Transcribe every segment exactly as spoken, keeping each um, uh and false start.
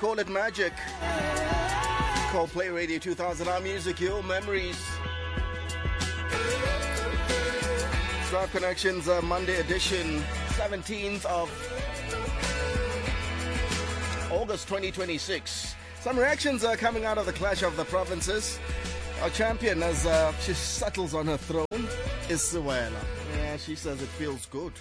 call it magic. Coldplay Radio two thousand, our music, your memories. Drive Connections, uh, Monday edition, seventeenth of August twenty twenty-six. Some reactions are coming out of the Clash of the Provinces. Our champion, as uh, she settles on her throne, is Siwela. Yeah, she says it feels good.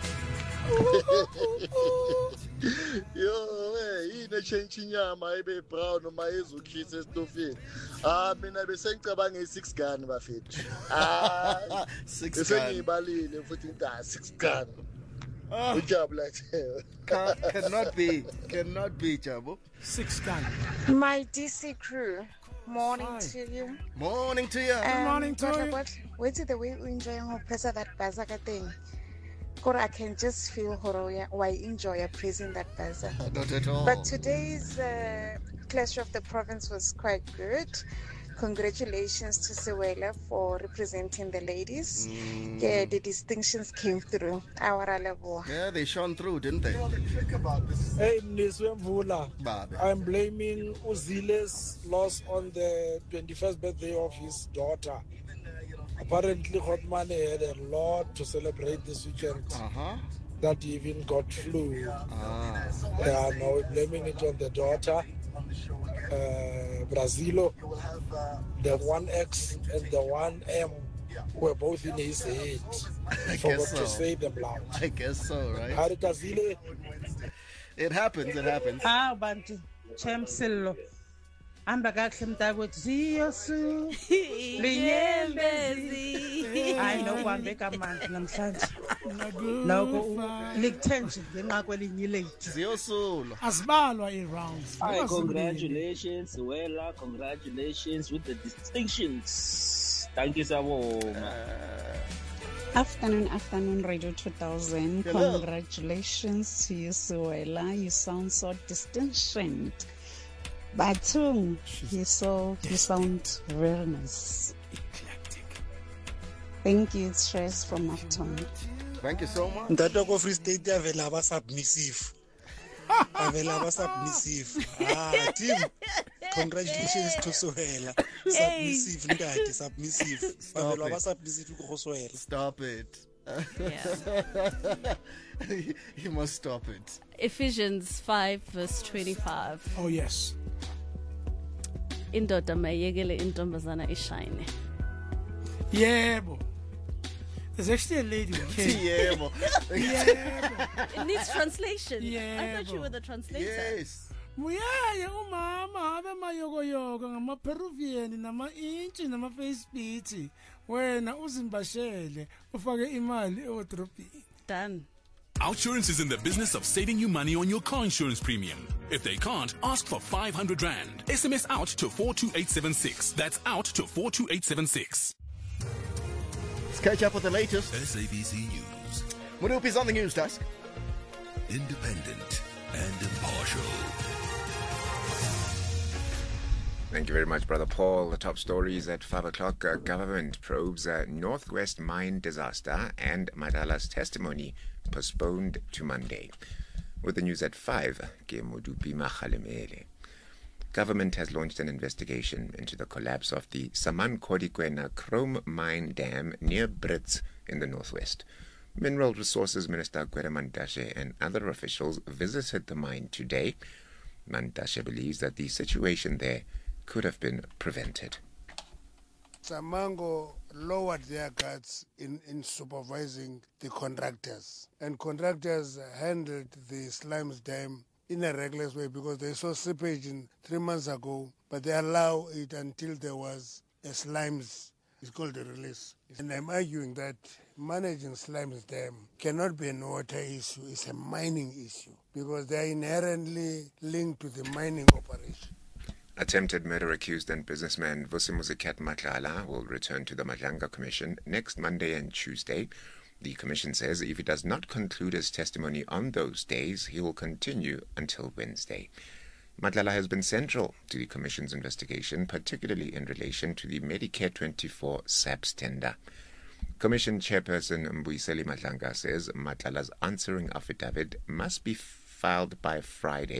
Yo, hey, ine change inyama ibe brown noma izukhisa esitofini. Ah, mina bese ngicabanga i-six gun bafethu. Ah, six bese gun. ngiyibalile futhi ngithi ah six gun. Oh, Ujabula nje. can, cannot be, cannot be, Jabo. Six gun. My D C crew, morning Hi. to you. Morning to you. Um, morning to what, you. What, wait till the way we enjoy your press that bazaka thing. God, I can just feel horror why enjoy praising that baza. Not at all. But today's uh, Clash of the Province was quite good. Congratulations to Siwela for representing the ladies. Mm. Yeah, the distinctions came through. Our level. Yeah, they shone through, didn't they? Hey, Mniswe Mvula. Babe. I'm blaming Uzile's loss on the twenty-first birthday of his daughter. Apparently, Hotman had a lot to celebrate this weekend. Uh-huh. That he even got flu. Ah. Yeah, now we're blaming it on the daughter. Uh, Brazilo, the one X and the one M were both in his head. I Forgot guess to so. say them loud. I guess so, right? Haritazile, It happens, it happens. Ah, bantu chamsello amba kahle mntakwethu ziyosu linyembezi hayi nokuhambe kamandi namhlanje lokho likuthenje ngenxa kwelinye ilate Ziyosula. asibalwa i-rounds. Hi, congratulations, Wella. Congratulations with the distinctions. Thank you, Sabo. Afternoon, afternoon, Radio two thousand. Hello. Congratulations to you, Suela. You sound so distinction. Batung, you so you sound very nice. Thank you, it's Trace from Uptown. Thank you so much. Ntate ko Free State avela ba submissive. Avela ba submissive. Ah, team. Congratulations to Sohela. Submissive ntate, submissive. Stop Avela ba it. submissive ko Sohela. Stop it. You must stop it. Ephesians five verse twenty-five. Oh, yes. Indoda mayekele intombazana ishine. Yebo. There's actually a lady who came. Yebo. Yebo. It needs translation. I thought you Yebo. were the translator. Yes. Muyaye umama abe mayokoyoko ngama-Peruvian nama-intshi nama-face beat wena uzimbashele ufake imali ewadrobhini. Done. Outsurance is in the business of saving you money on your car insurance premium. If they can't, ask for five hundred rand. S M S out to four two eight seven six. That's out to four two eight seven six. Let's catch up with the latest. S A B C News. Murupi's on the news desk. Independent and impartial. Thank you very much, Brother Paul. The top stories at five o'clock. Uh, government probes uh, Northwest mine disaster and Madala's testimony postponed to Monday. With the news at five, ke Modupi Makhalemele. Government has launched an investigation into the collapse of the Saman-Kodikwena chrome mine dam near Brits in the northwest. Mineral Resources Minister Gwede Mantashe and other officials visited the mine today. Mantashe believes that the situation there could have been prevented. Samango lowered their guards in, in supervising the contractors. And contractors handled the slimes dam in a reckless way because they saw seepage in three months ago, but they allow it until there was a slimes. It's called a release. And I'm arguing that managing slimes dam cannot be a water issue, it's a mining issue because they are inherently linked to the mining operation. Attempted murder accused and businessman Vusimuzikat Matlala will return to the Madlanga Commission next Monday and Tuesday. The commission says if he does not conclude his testimony on those days, he will continue until Wednesday. Matlala has been central to the commission's investigation, particularly in relation to the Medicare twenty-four SAPS tender. Commission chairperson Mbuyiseli Madlanga says Matlala's answering affidavit must be filed by Friday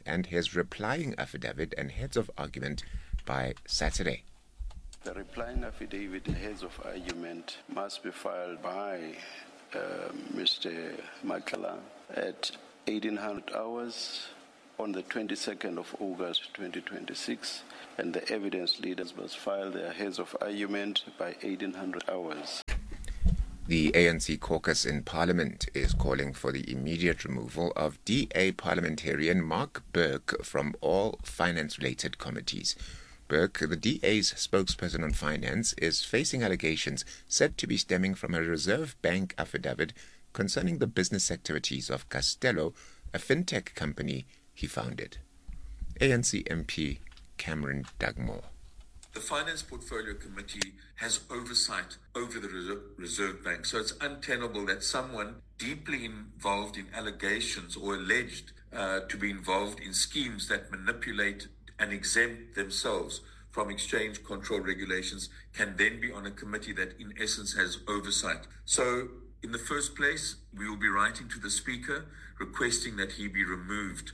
and his replying affidavit and heads of argument by Saturday. The replying affidavit and heads of argument must be filed by uh, Mister Makala at eighteen hundred hours on the twenty-second of August twenty twenty-six, and the evidence leaders must file their heads of argument by eighteen hundred hours. The A N C caucus in Parliament is calling for the immediate removal of D A parliamentarian Mark Burke from all finance-related committees. Burke, the D A's spokesperson on finance, is facing allegations said to be stemming from a Reserve Bank affidavit concerning the business activities of Castello, a fintech company he founded. A N C M P Cameron Dugmore. The Finance Portfolio Committee has oversight over the Reserve Bank, so it's untenable that someone deeply involved in allegations or alleged uh, to be involved in schemes that manipulate and exempt themselves from exchange control regulations can then be on a committee that in essence has oversight. So in the first place, we will be writing to the Speaker requesting that he be removed.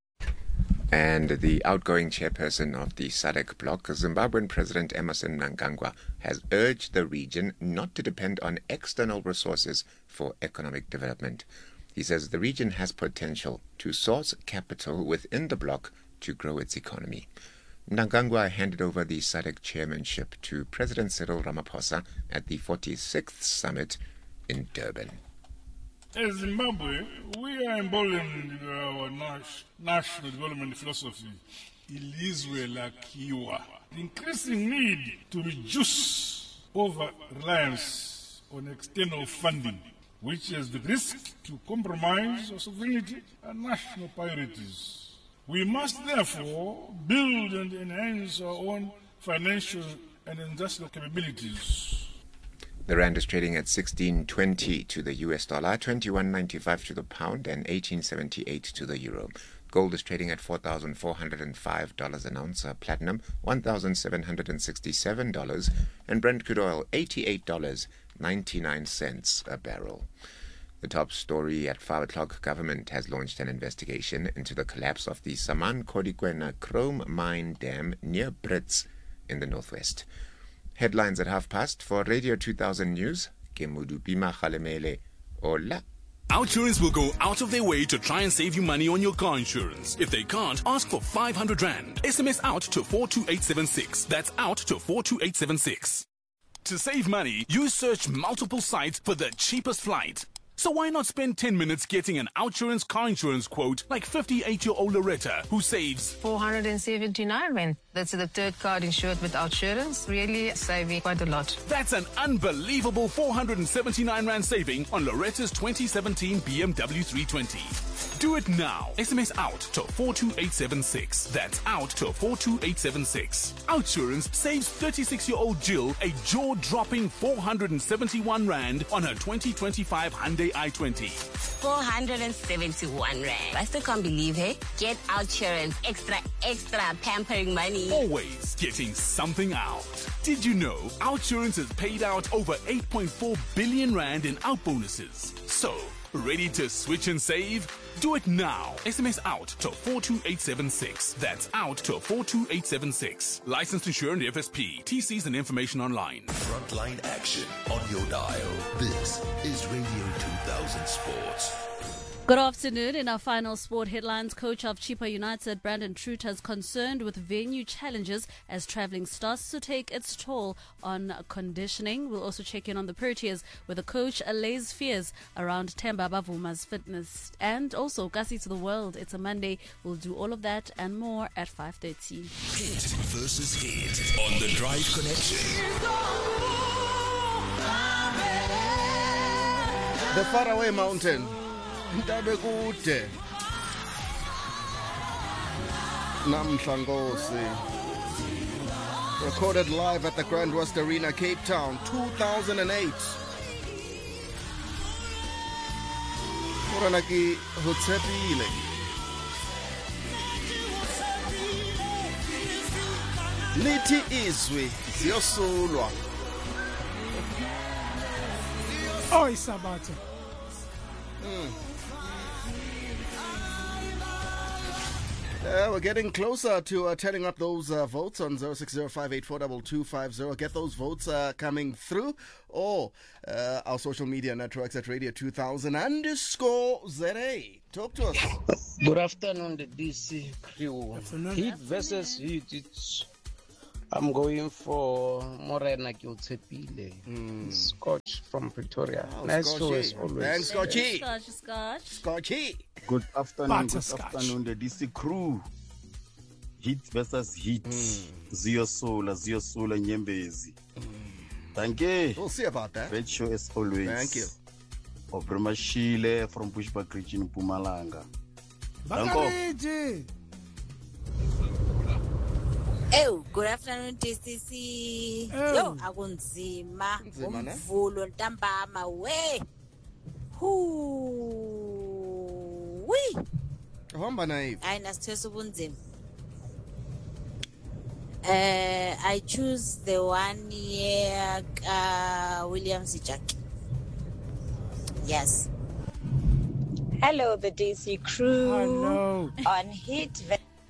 And the outgoing chairperson of the S A D C bloc, Zimbabwean President Emmerson Mnangagwa, has urged the region not to depend on external resources for economic development. He says the region has potential to source capital within the bloc to grow its economy. Mnangagwa handed over the S A D C chairmanship to President Cyril Ramaphosa at the forty-sixth summit in Durban. As Zimbabwe, we are emboldened by our national development philosophy, ilizwe lakhiwa. The increasing need to reduce over-reliance on external funding, which has the risk to compromise our sovereignty and national priorities. We must therefore build and enhance our own financial and industrial capabilities. The rand is trading at sixteen twenty to the U S dollar, twenty-one ninety-five to the pound, and eighteen seventy-eight to the euro. Gold is trading at four thousand four hundred five dollars an ounce, platinum one thousand seven hundred sixty-seven dollars, and Brent crude oil eighty-eight dollars and ninety-nine cents a barrel. The top story at five o'clock, government has launched an investigation into the collapse of the Saman Kodikwena chrome mine dam near Brits in the northwest. Headlines at half past for Radio two thousand News. Kemudupima Khalemele. Hola. Outsurance will go out of their way to try and save you money on your car insurance. If they can't, ask for five hundred rand. S M S out to four two eight seven six. That's out to four two eight seven six. To save money, you search multiple sites for the cheapest flight. So why not spend ten minutes getting an Outsurance car insurance quote like fifty-eight-year-old Loretta, who saves four hundred seventy-nine rand. That's the third card insured with Outsurance, really saving quite a lot. That's an unbelievable four hundred seventy-nine rand saving on Loretta's twenty seventeen B M W three twenty. Do it now. S M S out to four two eight seven six. That's out to four two eight seven six. Outsurance saves thirty-six-year-old Jill a jaw-dropping four hundred seventy-one rand on her twenty twenty-five Hyundai i twenty. four hundred seventy-one rand. I still can't believe, hey? Get Outsurance extra, extra pampering money. Always getting something out. Did you know Outsurance has paid out over eight point four billion rand in out bonuses? So, ready to switch and save? Do it now. S M S out to four two eight seven six. That's out to four two eight seven six. Licensed insured F S P. T Cs and information online. Frontline action on your dial. This is Radio two thousand Sports. Good afternoon. In our final sport headlines, coach of Chippa United, Brandon Truth, is concerned with venue challenges as travelling starts to take its toll on conditioning. We'll also check in on the Proteas with the coach allays fears around Themba Bavuma's fitness. And also, Kasi to the World. It's a Monday. We'll do all of that and more at five thirty. Hit versus hit on the Drive Connection. The faraway mountain. Ntabekude Namhlangosi. Recorded live at the Grand West Arena, Cape Town, two thousand eight. Koranaki Hutsepile. Lithi izwi ziyosulwa. Oh, Isabato. Mm. Uh, we're getting closer to uh, telling up those uh, votes on zero six zero five eight four two two five zero. Get those votes uh, coming through, or uh, our social media networks at Radio two thousand underscore Z A. Talk to us. Good afternoon, the D C crew. Heat versus Heat. It's, I'm going for Morena Kiltepile. Mm. Scotch from Pretoria. Oh, nice Scotchy. show as always. Thanks, Scotchy. Scotch, Scotch. Scotchy. Good afternoon, good Butterscotch. afternoon, the D C crew. Heat versus Heat. Zio Sola, Zio Sola, Nyembezi. Thank you. We'll see about that. Great show as always. Thank you. Obrima Shile from Bushback region, Pumalanga. Bakaliji. Ew, good afternoon, D C C. Yo, akunzima. Kunzima, ne? Umvulo ntambama we. Hu. Wi. Hamba naive. Hayi nasithwesa ubunzima. Uh, I choose the one year uh, William Sijaki. Yes. Hello, the D C crew. Hello. On Heat.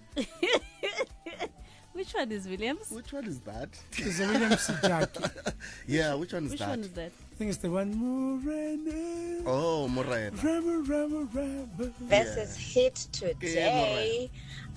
Which one is Williams? Which one is that? It's a William Sijaki. Yeah, which one is Which that? one is that? I think it's the one Morena. Oh, Morena. Rama, Rama, Rama. Versus Hit today.